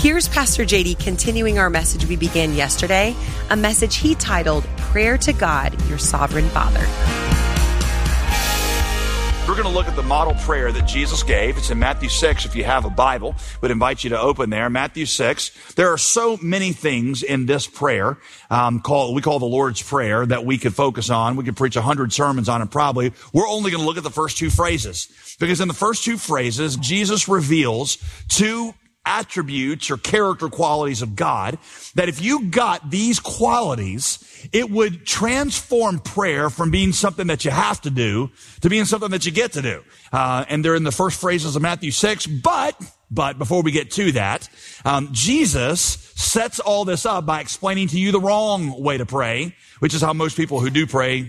Here's Pastor JD continuing our message we began yesterday, a message he titled, Prayer to God, Your Sovereign Father. We're going to look at the model prayer that Jesus gave. It's in Matthew 6 if you have a Bible. We'd invite you to open there. Matthew 6. There are so many things in this prayer we call the Lord's Prayer that we could focus on. We could preach 100 sermons on it probably. We're only going to look at the first two phrases. Because in the first two phrases, Jesus reveals two attributes or character qualities of God, that if you got these qualities, it would transform prayer from being something that you have to do to being something that you get to do. And they're in the first phrases of Matthew 6. But before we get to that, Jesus sets all this up by explaining to you the wrong way to pray, which is how most people who do pray.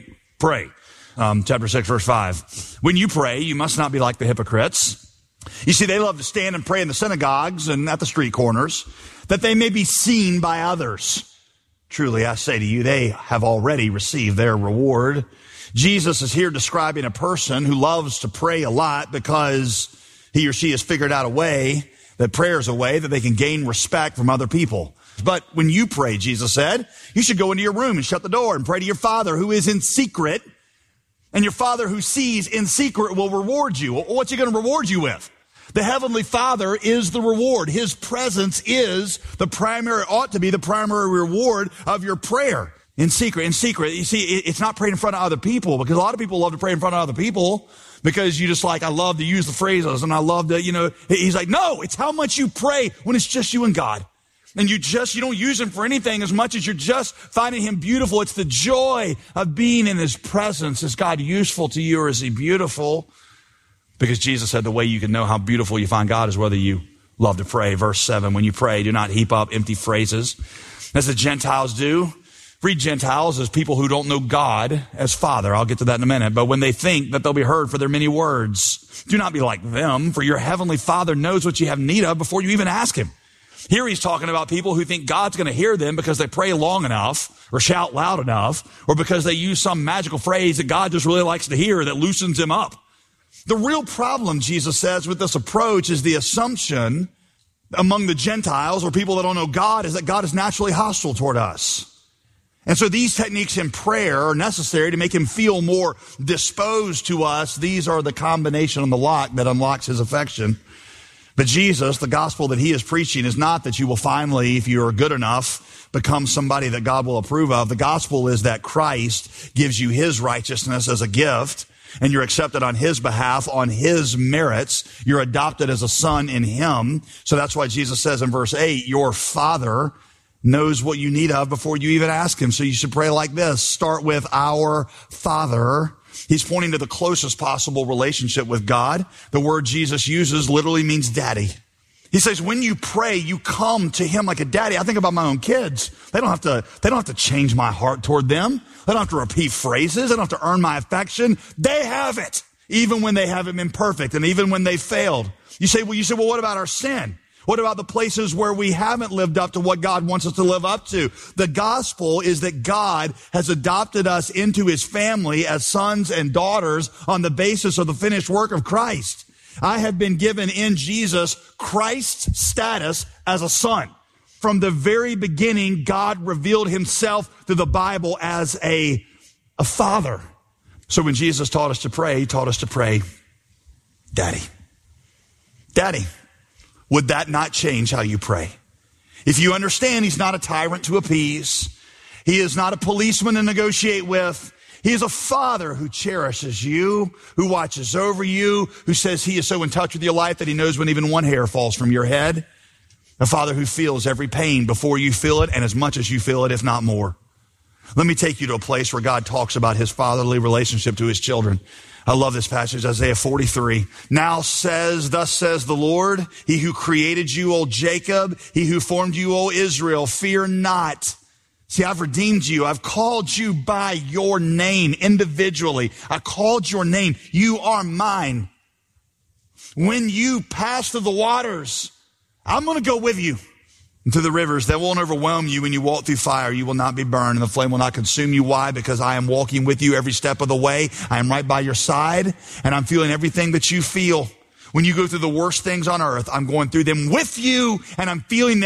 Chapter 6, verse 5. When you pray, you must not be like the hypocrites. You see, they love to stand and pray in the synagogues and at the street corners, that they may be seen by others. Truly, I say to you, they have already received their reward. Jesus is here describing a person who loves to pray a lot because he or she has figured out a way, that prayer is a way that they can gain respect from other people. But when you pray, Jesus said, you should go into your room and shut the door and pray to your Father who is in secret. And your Father who sees in secret will reward you. What's he going to reward you with? The Heavenly Father is the reward. His presence is ought to be the primary reward of your prayer. In secret. You see, it's not praying in front of other people, because a lot of people love to pray in front of other people because you just I love to use the phrases and I love to, he's like, no, it's how much you pray when it's just you and God. And you don't use him for anything as much as you're just finding him beautiful. It's the joy of being in his presence. Is God useful to you, or is he beautiful? Because Jesus said the way you can know how beautiful you find God is whether you love to pray. Verse 7, when you pray, do not heap up empty phrases, as the Gentiles do. Read Gentiles as people who don't know God as Father. I'll get to that in a minute. But when they think that they'll be heard for their many words, do not be like them, for your heavenly Father knows what you have need of before you even ask him. Here he's talking about people who think God's going to hear them because they pray long enough or shout loud enough, or because they use some magical phrase that God just really likes to hear that loosens him up. The real problem, Jesus says, with this approach is the assumption among the Gentiles, or people that don't know God, is that God is naturally hostile toward us. And so these techniques in prayer are necessary to make him feel more disposed to us. These are the combination on the lock that unlocks his affection. But Jesus, the gospel that he is preaching, is not that you will finally, if you are good enough, become somebody that God will approve of. The gospel is that Christ gives you his righteousness as a gift, and you're accepted on his behalf, on his merits. You're adopted as a son in him. So that's why Jesus says in verse 8, your Father knows what you need of before you even ask him. So you should pray like this. Start with our Father. He's pointing to the closest possible relationship with God. The word Jesus uses literally means daddy. He says, when you pray, you come to him like a daddy. I think about my own kids. They don't have to change my heart toward them. They don't have to repeat phrases. They don't have to earn my affection. They have it, even when they haven't been perfect and even when they failed. You say, well, what about our sin? What about the places where we haven't lived up to what God wants us to live up to? The gospel is that God has adopted us into his family as sons and daughters on the basis of the finished work of Christ. I have been given in Jesus Christ's status as a son. From the very beginning, God revealed himself through the Bible as a father. So when Jesus taught us to pray, he taught us to pray, Daddy. Daddy. Would that not change how you pray? If you understand he's not a tyrant to appease, he is not a policeman to negotiate with, he is a father who cherishes you, who watches over you, who says he is so in touch with your life that he knows when even one hair falls from your head. A father who feels every pain before you feel it and as much as you feel it, if not more. Let me take you to a place where God talks about his fatherly relationship to his children. I love this passage, Isaiah 43. Thus says the Lord, he who created you, O Jacob, he who formed you, O Israel, fear not. See, I've redeemed you. I've called you by your name individually. I called your name. You are mine. When you pass through the waters, I'm going to go with you. Into the rivers that won't overwhelm you. When you walk through fire, you will not be burned, and the flame will not consume you. Why? Because I am walking with you every step of the way. I am right by your side, and I'm feeling everything that you feel. When you go through the worst things on earth, I'm going through them with you, and I'm feeling them.